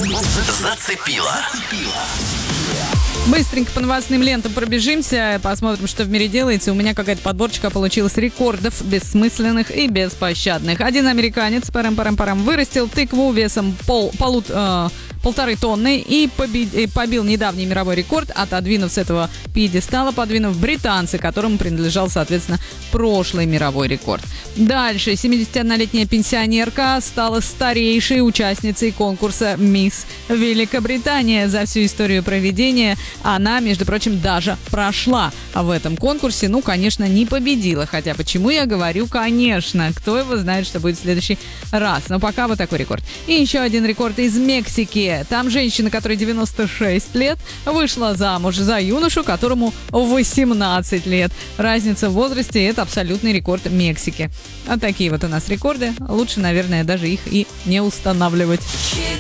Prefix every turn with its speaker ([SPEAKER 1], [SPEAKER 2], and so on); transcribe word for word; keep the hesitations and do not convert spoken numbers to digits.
[SPEAKER 1] Зацепила.
[SPEAKER 2] Быстренько по новостным лентам пробежимся, посмотрим, что в мире делается. У меня какая-то подборочка получилась рекордов бессмысленных и беспощадных. Один американец парам-парам-парам вырастил тыкву весом пол, полут, э, полторы тонны и побед, побил недавний мировой рекорд, отодвинув с этого пьедестала, подвинув британца, которому принадлежал, соответственно, прошлый мировой рекорд. Дальше. семидесятиоднолетняя пенсионерка стала старейшей участницей конкурса «Мисс Великобритания». За всю историю проведения она, между прочим, даже прошла в этом конкурсе. Ну, конечно, не победила. Хотя почему я говорю «конечно»? Кто его знает, что будет в следующий раз. Но пока вот такой рекорд. И еще один рекорд из Мексики. Там женщина, которой девяносто шесть лет, вышла замуж за юношу, которому восемнадцать лет. Разница в возрасте – это абсолютный рекорд Мексики. А такие вот у нас рекорды. Лучше, наверное, даже их и не устанавливать.